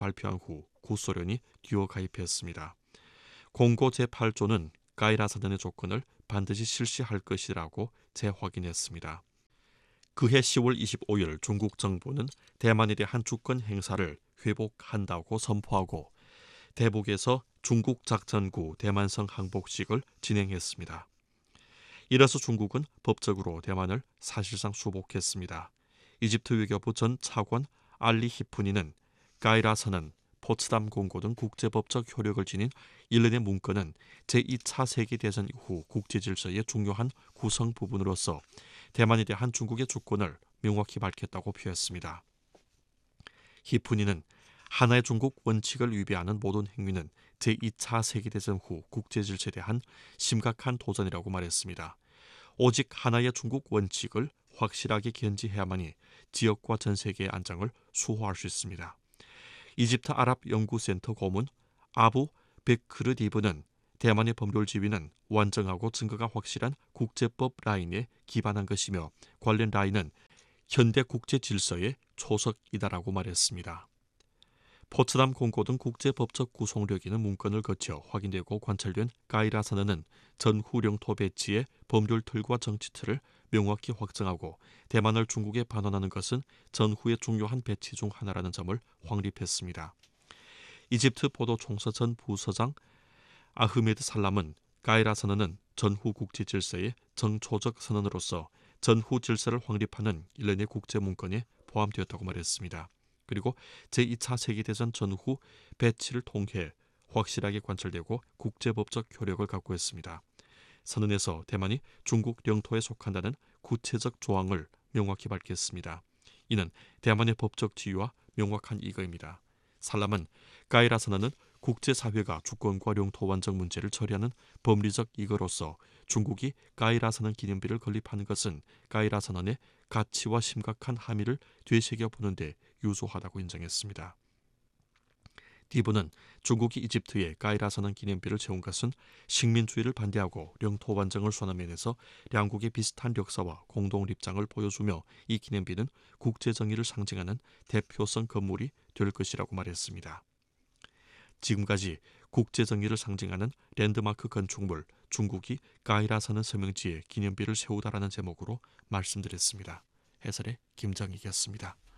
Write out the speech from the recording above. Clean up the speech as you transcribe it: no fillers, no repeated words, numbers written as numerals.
발표한 후 구소련이 듀오 가입했습니다. 공고 제8조는 가이라 선언의 조건을 반드시 실시할 것이라고 재확인했습니다. 그해 10월 25일 중국 정부는 대만에 대한 주권 행사를 회복한다고 선포하고 대북에서 중국 작전구 대만성 항복식을 진행했습니다. 이래서 중국은 법적으로 대만을 사실상 수복했습니다. 이집트 외교부 전 차관 알리 히프니는 가이라 선언, 포츠담 공고 등 국제법적 효력을 지닌 일련의 문건은 제2차 세계대전 이후 국제질서의 중요한 구성 부분으로서 대만에 대한 중국의 주권을 명확히 밝혔다고 표했습니다. 히프니는 하나의 중국 원칙을 위배하는 모든 행위는 제2차 세계대전 후 국제질서에 대한 심각한 도전이라고 말했습니다. 오직 하나의 중국 원칙을 확실하게 견지해야만이 지역과 전 세계의 안정을 수호할 수 있습니다. 이집트 아랍 연구센터 고문 아부 베크르 디브는 대만의 법률 지위는 완전하고 증거가 확실한 국제법 라인에 기반한 것이며 관련 라인은 현대 국제 질서의 초석이다라고 말했습니다. 포츠담 공고 등 국제법적 구속력 있는 문건을 거쳐 확인되고 관찰된 가이라 선언은 전후 영토 배치의 법률 틀과 정치 틀을 명확히 확정하고 대만을 중국에 반환하는 것은 전후의 중요한 배치 중 하나라는 점을 확립했습니다. 이집트 보도총서 전 부서장 아흐메드 살람은 가이라 선언은 전후 국제 질서의 정초적 선언으로서 전후 질서를 확립하는 일련의 국제 문건에 포함되었다고 말했습니다. 그리고 제2차 세계대전 전후 배치를 통해 확실하게 관철되고 국제법적 효력을 갖고 있습니다. 선언에서 대만이 중국 영토에 속한다는 구체적 조항을 명확히 밝혔습니다. 이는 대만의 법적 지위와 명확한 이거입니다. 살람은 가이라 선언은 국제사회가 주권과 영토 완전 문제를 처리하는 법리적 이거로서 중국이 가이라 선언 기념비를 건립하는 것은 가이라 선언의 가치와 심각한 함의를 되새겨보는 데 유소하다고 인정했습니다. 디브는 중국이 이집트에 가이라 선언 기념비를 세운 것은 식민주의를 반대하고 영토 완전을 선언한 면에서 양국의 비슷한 역사와 공동 입장을 보여주며 이 기념비는 국제정의를 상징하는 대표성 건물이 될 것이라고 말했습니다. 지금까지 국제정의를 상징하는 랜드마크 건축물 중국이 가이라 선언 서명지에 기념비를 세우다라는 제목으로 말씀드렸습니다. 해설의 김정익이었습니다.